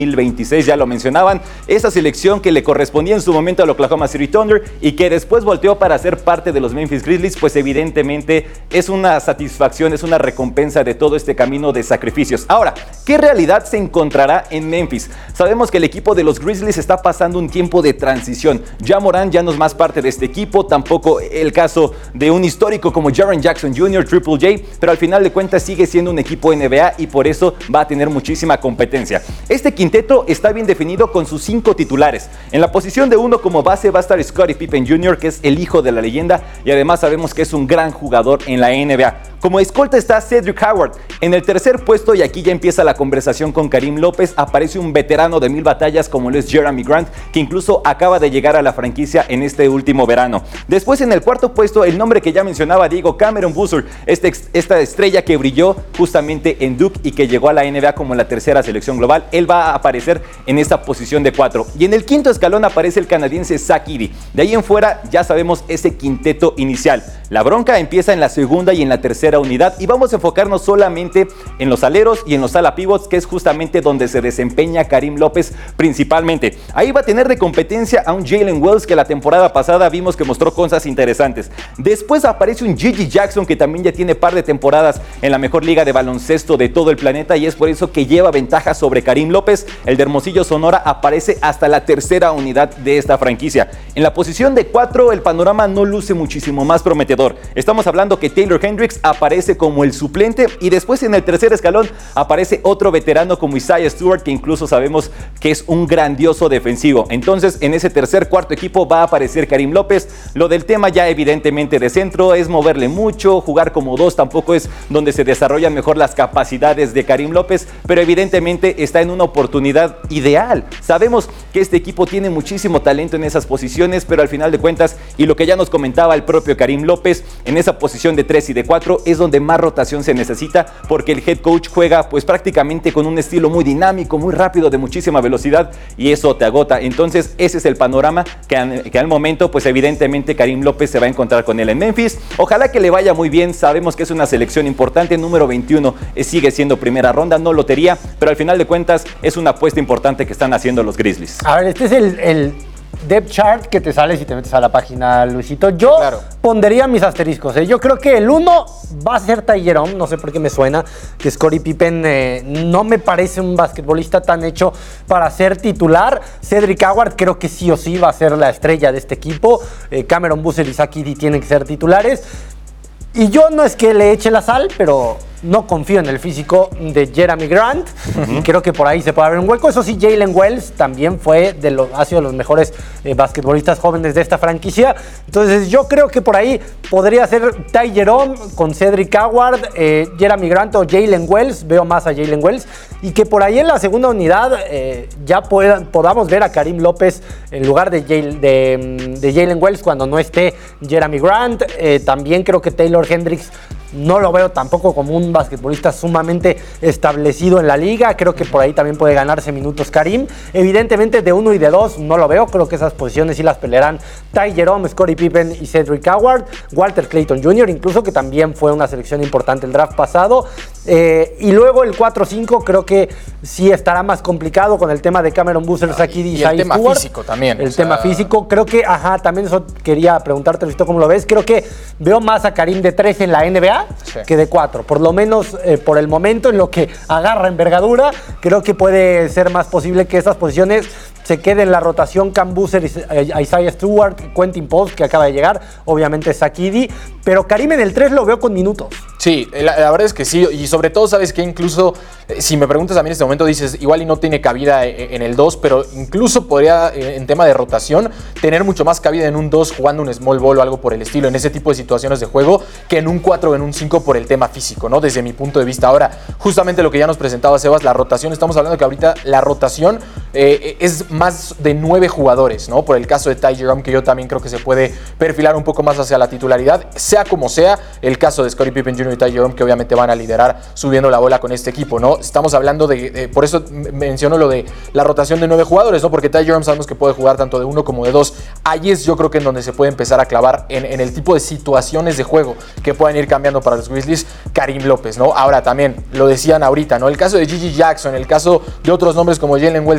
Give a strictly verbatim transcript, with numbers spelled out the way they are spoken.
dos mil veintiséis, ya lo mencionaban, esa selección que le correspondía en su momento al Oklahoma City Thunder y que después volteó para ser parte de los Memphis Grizzlies, pues evidentemente es una satisfacción, es una recompensa de todo este camino de sacrificios. Ahora, ¿qué realidad se encontrará en Memphis? Sabemos que el equipo de los Grizzlies está pasando un tiempo de transición. Ja Morant ya no es más parte de este equipo, tampoco el caso de un histórico como Jaren Jackson junior, Triple J, pero al final de cuentas sigue siendo un equipo N B A y por eso va a tener muchísima competencia. Este quinteto está bien definido con sus cinco titulares. En la posición de uno como base va a estar Scottie Pippen junior, que es el hijo de la leyenda y además sabemos que es un gran jugador en la N B A. Como escolta está Cedric Howard. En el tercer puesto, y aquí ya empieza la conversación con Karim López, aparece un veterano de mil batallas como lo es Jerami Grant, que incluso acaba de llegar a la franquicia en este último verano. Después, en el cuarto puesto, el nombre que ya mencionaba Diego, Cameron Boozer, este, esta estrella que brilló justamente en Duke y que llegó a la N B A como la tercera selección global. Él va a aparecer en esta posición de cuatro. Y en el quinto escalón aparece el canadiense Zach Edey. De ahí en fuera ya sabemos ese quinteto inicial. La bronca empieza en la segunda y en la tercera unidad y vamos a enfocarnos solamente en los aleros y en los ala pivots, que es justamente donde se desempeña Karim López principalmente. Ahí va a tener de competencia a un Jalen Wells que la temporada pasada vimos que mostró cosas interesantes. Después aparece un Gigi Jackson que también ya tiene par de temporadas en la mejor liga de baloncesto de todo el planeta y es por eso que lleva ventaja sobre Karim López. El de Hermosillo, Sonora, aparece hasta la tercera unidad de esta franquicia. En la posición de cuatro el panorama no luce muchísimo más prometedor. Estamos hablando que Taylor Hendricks aparece como el suplente y después en el tercer escalón aparece otro veterano como Isaiah Stewart, que incluso sabemos que es un grandioso defensivo. Entonces en ese tercer cuarto equipo va a aparecer Karim López. Lo del tema ya evidentemente de centro es moverle mucho, jugar como dos tampoco es donde se desarrollan mejor las capacidades de Karim López, pero evidentemente está en una oportunidad ideal. Sabemos que este equipo tiene muchísimo talento en esas posiciones, pero al final de cuentas, y lo que ya nos comentaba el propio Karim López, en esa posición de tres y de cuatro es donde más rotación se necesita, porque el head coach juega pues prácticamente con un estilo muy dinámico, muy rápido, de muchísima velocidad, y eso te agota. Entonces ese es el panorama que, que al momento pues evidentemente Karim López se va a encontrar con él en Memphis. Ojalá que le vaya muy bien, sabemos que es una selección importante, número veintiuno, sigue siendo primera ronda, no lotería, pero al final de cuentas es una apuesta importante que están haciendo los Grizzlies. A ver, este es el, el depth chart que te sale si te metes a la página, Luisito. Yo claro. pondría mis asteriscos. ¿eh? Yo creo que el uno va a ser Ty Jerome, no sé por qué me suena que Scottie Pippen eh, no me parece un basquetbolista tan hecho para ser titular. Cedric Howard creo que sí o sí va a ser la estrella de este equipo. Eh, Cameron Boozer y Zach Edey tienen que ser titulares. Y yo no es que le eche la sal, pero no confío en el físico de Jerami Grant uh-huh. y creo que por ahí se puede abrir un hueco. Eso sí, Jalen Wells también fue de los, ha sido de los mejores eh, basquetbolistas jóvenes de esta franquicia. Entonces yo creo que por ahí podría ser Ty Jerome con Cedric Howard, eh, Jerami Grant o Jalen Wells. Veo más a Jalen Wells. Y que por ahí en la segunda unidad eh, ya puedan, podamos ver a Karim López en lugar de, Jay, de, de Jalen Wells cuando no esté Jerami Grant. Eh, también creo que Taylor Hendricks no lo veo tampoco como un basquetbolista sumamente establecido en la liga. Creo que por ahí también puede ganarse minutos Karim. Evidentemente de uno y de dos no lo veo. Creo que esas posiciones sí las pelearán Ty Jerome, Scottie Pippen y Cedric Howard. Walter Clayton junior incluso, que también fue una selección importante el draft pasado. Eh, y luego el cuatro cinco creo que sí estará más complicado con el tema de Cameron Boozer, Zach Edey y Isaiah Stewart. El tema físico también. El tema sea... físico. Creo que, ajá, también eso quería preguntarte, Luisito, ¿cómo lo ves? Creo que veo más a Karim de tres en la N B A sí. que de cuatro. Por lo menos eh, por el momento, en lo que agarra envergadura, creo que puede ser más posible que esas posiciones se queden en la rotación. Cam Boozer, Isaiah Stewart, Quentin Post, que acaba de llegar, obviamente Zach Edey, pero Karim en el tres lo veo con minutos. Sí, la, la verdad es que sí, y sobre todo, ¿sabes qué? Incluso, eh, si me preguntas a mí en este momento, dices, igual y no tiene cabida en el dos, pero incluso podría, eh, en tema de rotación, tener mucho más cabida en un dos jugando un small ball o algo por el estilo, en ese tipo de situaciones de juego, que en un cuatro o en un cinco por el tema físico, ¿no? Desde mi punto de vista. Ahora, justamente lo que ya nos presentaba Sebas, la rotación, estamos hablando que ahorita la rotación eh, es más de nueve jugadores, ¿no? Por el caso de Ty Jerome, que yo también creo que se puede perfilar un poco más hacia la titularidad, sea como sea, el caso de Scottie Pippen junior y Ty Jerome, que obviamente van a liderar subiendo la bola con este equipo, ¿no? Estamos hablando de, de por eso menciono lo de la rotación de nueve jugadores, ¿no? Porque Ty Jerome sabemos que puede jugar tanto de uno como de dos. Ahí es yo creo que en donde se puede empezar a clavar en, en el tipo de situaciones de juego que puedan ir cambiando para los Grizzlies, Karim López, ¿no? Ahora también, lo decían ahorita, ¿no? El caso de Gigi Jackson, el caso de otros nombres como Jalen Wells